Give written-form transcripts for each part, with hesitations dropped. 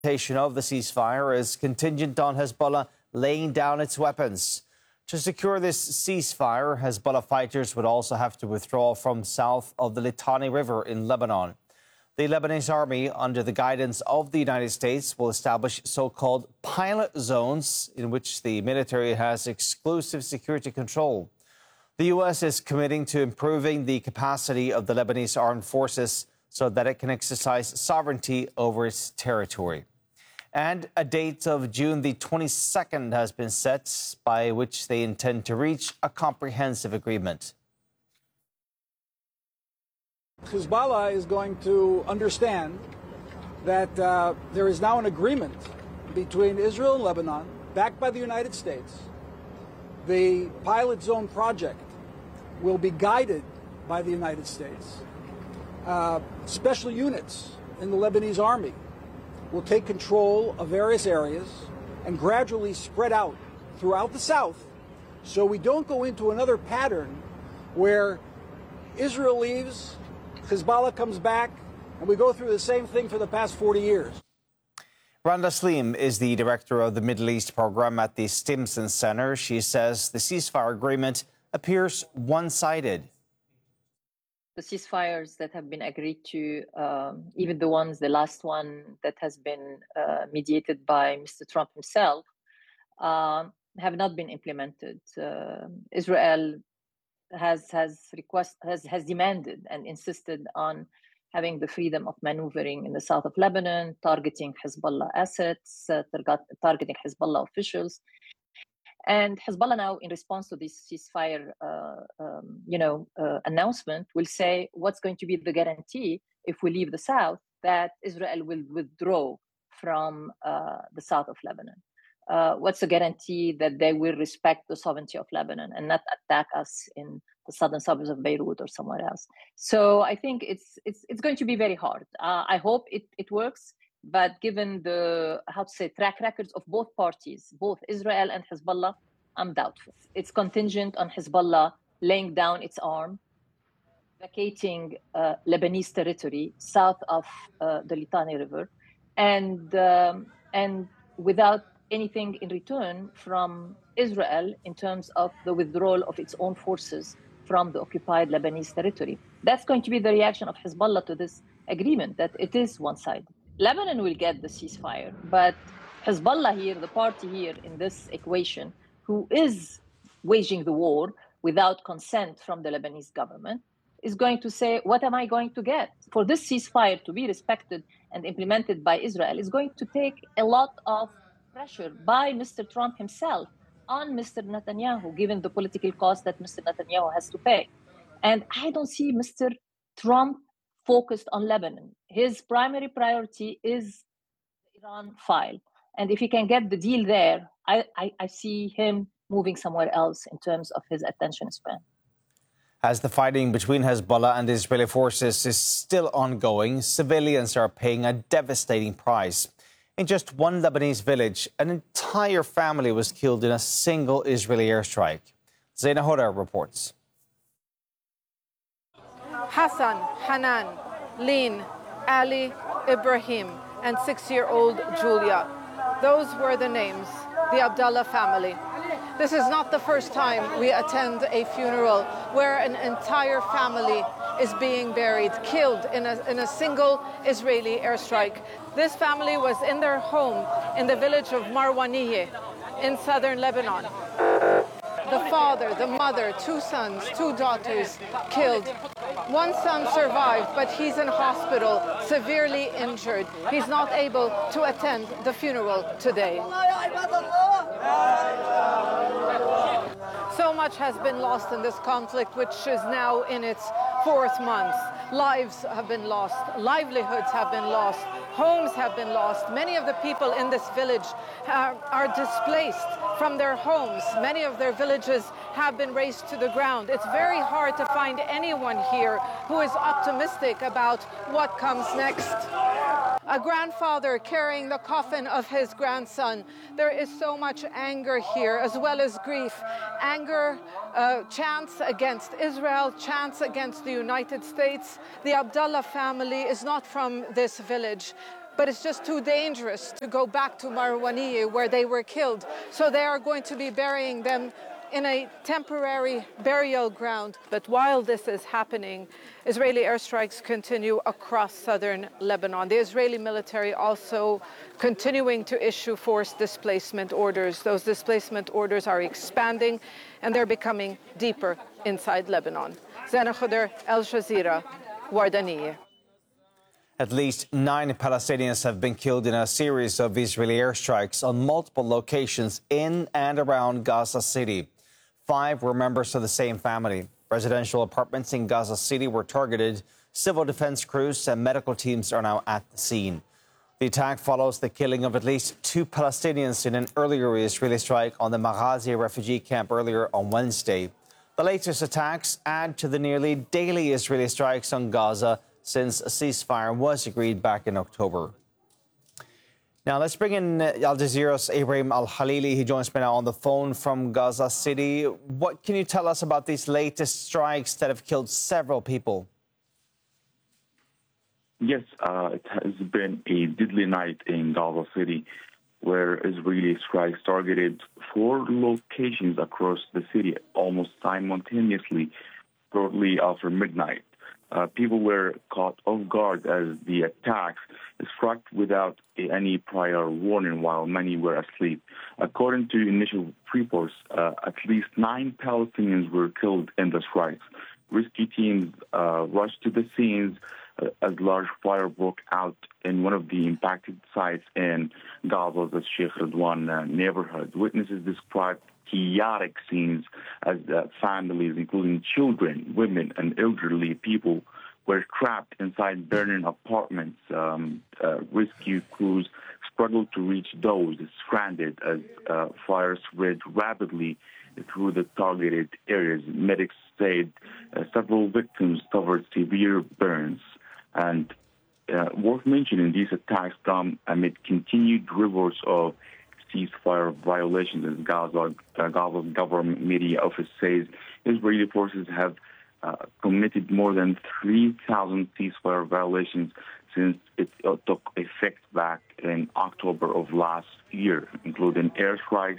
implementation of the ceasefire is contingent on Hezbollah laying down its weapons. To secure this ceasefire, Hezbollah fighters would also have to withdraw from south of the Litani River in Lebanon. The Lebanese army, under the guidance of the United States, will establish so-called pilot zones in which the military has exclusive security control. The U.S. is committing to improving the capacity of the Lebanese armed forces so that it can exercise sovereignty over its territory. And a date of June the 22nd has been set by which they intend to reach a comprehensive agreement. Hezbollah is going to understand that there is now an agreement between Israel and Lebanon, backed by the United States. The pilot zone project will be guided by the United States. Special units in the Lebanese army will take control of various areas and gradually spread out throughout the south, so we don't go into another pattern where Israel leaves, Hezbollah comes back, and we go through the same thing for the past 40 years. Randa Saleem is the director of the Middle East program at the Stimson Center. She says the ceasefire agreement appears one-sided. The ceasefires that have been agreed to, even the last one that has been mediated by Mr. Trump himself, have not been implemented. Israel has demanded and insisted on having the freedom of maneuvering in the south of Lebanon, targeting Hezbollah assets, targeting Hezbollah officials. And Hezbollah now, in response to this ceasefire, announcement, will say what's going to be the guarantee if we leave the south that Israel will withdraw from the south of Lebanon. What's the guarantee that they will respect the sovereignty of Lebanon and not attack us in the southern suburbs of Beirut or somewhere else? So I think it's going to be very hard. I hope it works. But given the, track records of both parties, both Israel and Hezbollah, I'm doubtful. It's contingent on Hezbollah laying down its arm, vacating Lebanese territory south of the Litani River, and without anything in return from Israel in terms of the withdrawal of its own forces from the occupied Lebanese territory. That's going to be the reaction of Hezbollah to this agreement, that it is one-sided. Lebanon will get the ceasefire, but Hezbollah here, the party here in this equation, who is waging the war without consent from the Lebanese government, is going to say, what am I going to get? For this ceasefire to be respected and implemented by Israel is going to take a lot of pressure by Mr. Trump himself on Mr. Netanyahu, given the political cost that Mr. Netanyahu has to pay. And I don't see Mr. Trump focused on Lebanon. His primary priority is the Iran file. And if he can get the deal there, I see him moving somewhere else in terms of his attention span. As the fighting between Hezbollah and the Israeli forces is still ongoing, civilians are paying a devastating price. In just one Lebanese village, an entire family was killed in a single Israeli airstrike. Zaina Hoda reports. Hassan, Hanan, Lin, Ali, Ibrahim, and 6-year-old Julia. Those were the names, the Abdallah family. This is not the first time we attend a funeral where an entire family is being buried, killed in a single Israeli airstrike. This family was in their home in the village of Marwaniyeh in southern Lebanon. The father, the mother, 2 sons, 2 daughters killed. One son survived, but he's in hospital, severely injured. He's not able to attend the funeral today. So much has been lost in this conflict, which is now in its 4th month. Lives have been lost, livelihoods have been lost, homes have been lost. Many of the people in this village are displaced from their homes. Many of their villages have been razed to the ground. It's very hard to find anyone here who is optimistic about what comes next. A grandfather carrying the coffin of his grandson. There is so much anger here, as well as grief. Anger, chants against Israel, chants against the United States. The Abdallah family is not from this village. but it's just too dangerous to go back to Marwaniyeh where they were killed. So they are going to be burying them in a temporary burial ground. But while this is happening, Israeli airstrikes continue across southern Lebanon. The Israeli military also continuing to issue forced displacement orders. Those displacement orders are expanding and they're becoming deeper inside Lebanon. Zana Khuder, Al Jazeera, Wardaniyeh. At least 9 Palestinians have been killed in a series of Israeli airstrikes on multiple locations in and around Gaza City. 5 were members of the same family. Residential apartments in Gaza City were targeted. Civil defense crews and medical teams are now at the scene. The attack follows the killing of at least 2 Palestinians in an earlier Israeli strike on the Maghazi refugee camp earlier on Wednesday. The latest attacks add to the nearly daily Israeli strikes on Gaza since a ceasefire was agreed back in October. Now, let's bring in Al Jazeera's Ibrahim Al-Khalili. He joins me now on the phone from Gaza City. What can you tell us about these latest strikes that have killed several people? Yes, it has been a deadly night in Gaza City, where Israeli strikes targeted 4 locations across the city almost simultaneously, shortly after midnight. People were caught off guard as the attacks struck without any prior warning while many were asleep. According to initial reports, at least 9 Palestinians were killed in the strikes. Rescue teams rushed to the scenes as large fire broke out in one of the impacted sites in Gaza's Sheikh Radwan neighborhood. Witnesses described chaotic scenes as families, including children, women, and elderly people, were trapped inside burning apartments. Rescue crews struggled to reach those stranded as fire spread rapidly through the targeted areas. Medics said several victims suffered severe burns. And worth mentioning, these attacks come amid continued reports of ceasefire violations. As Gaza's government media office says, Israeli forces have committed more than 3,000 ceasefire violations since it took effect back in October of last year, including airstrikes,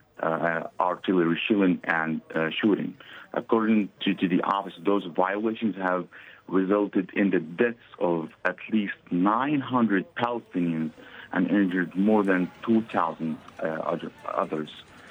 artillery shelling, and shooting. According to the office, those violations have resulted in the deaths of at least 900 Palestinians and injured more than 2,000 others.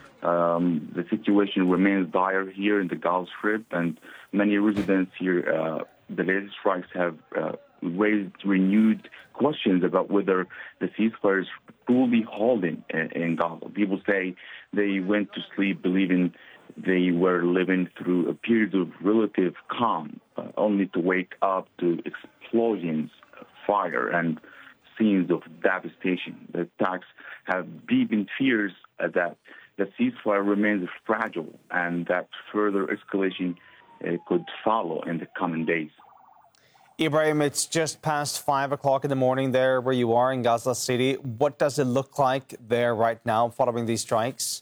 The situation remains dire here in the Gaza Strip, and many residents here, the latest strikes have raised renewed questions about whether the ceasefire is truly holding in Gaza. People say they went to sleep believing they were living through a period of relative calm, only to wake up to explosions, fire, and scenes of devastation. The attacks have deepened fears that the ceasefire remains fragile and that further escalation could follow in the coming days. Ibrahim, it's just past 5 o'clock in the morning there where you are in Gaza City. What does it look like there right now following these strikes?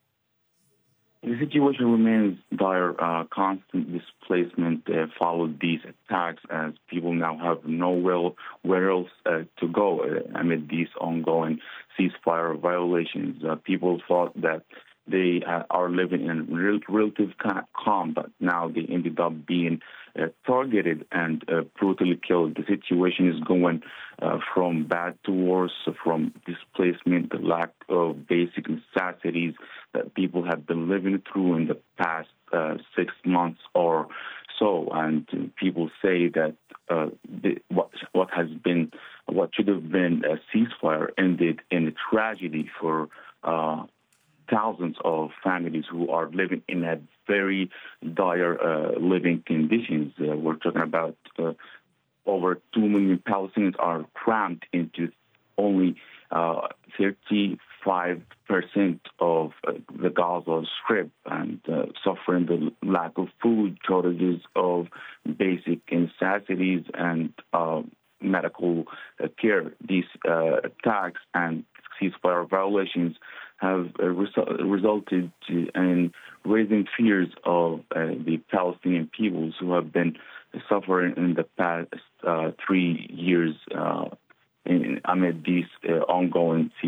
The situation remains dire. Constant displacement followed these attacks as people now have nowhere else to go amid these ongoing ceasefire violations. People thought that they are living in relative calm, but now they ended up being targeted and brutally killed. The situation is going from bad to worse, from displacement, the lack of basic necessities that people have been living through in the past 6 months or so. And people say that what should have been a ceasefire ended in a tragedy for thousands of families who are living in a very dire living conditions. We're talking about over 2 million Palestinians are crammed into only 35% of the Gaza Strip and suffering the lack of food, shortages of basic necessities and medical care. These attacks and ceasefire violations have resulted in raising fears of the Palestinian peoples who have been suffering in the past 3 years amid these ongoing